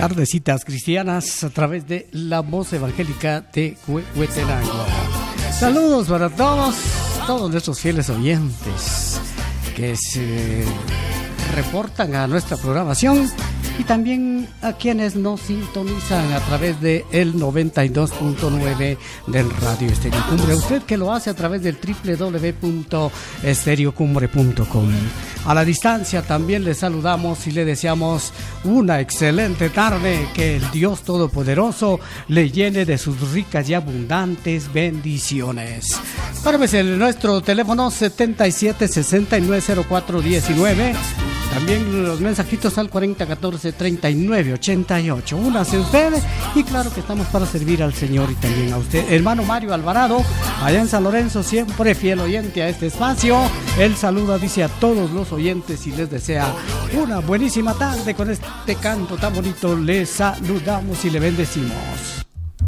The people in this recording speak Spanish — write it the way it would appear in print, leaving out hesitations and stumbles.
Tardecitas cristianas a través de la voz evangélica de Huehuetenango. Saludos para todos nuestros fieles oyentes que se reportan a nuestra programación y también a quienes nos sintonizan a través de el 92.9 del Radio Estéreo Cumbre. Usted que lo hace a través del www.estereocumbre.com. A la distancia también le saludamos y le deseamos una excelente tarde, que el Dios Todopoderoso le llene de sus ricas y abundantes bendiciones. Nuestro teléfono 77690419. También los mensajitos al 4014-3988. Únase usted y claro que estamos para servir al Señor y también a usted. Hermano Mario Alvarado, allá en San Lorenzo, siempre fiel oyente a este espacio. Él saluda, dice a todos los oyentes y les desea una buenísima tarde con este canto tan bonito. Les saludamos y le bendecimos.